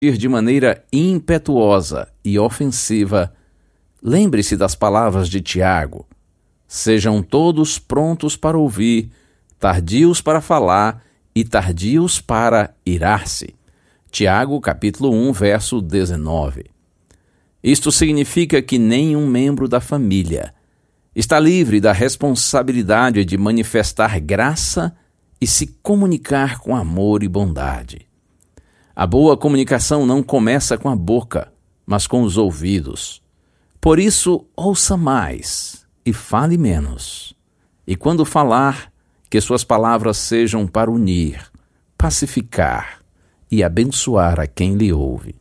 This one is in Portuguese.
Ir de maneira impetuosa e ofensiva, lembre-se das palavras de Tiago. Sejam todos prontos para ouvir, tardios para falar e tardios para irar-se. Tiago, capítulo 1, verso 19. Isto significa que nenhum membro da família está livre da responsabilidade de manifestar graça e se comunicar com amor e bondade. A boa comunicação não começa com a boca, mas com os ouvidos. Por isso, ouça mais e fale menos. E quando falar, que suas palavras sejam para unir, pacificar e abençoar a quem lhe ouve.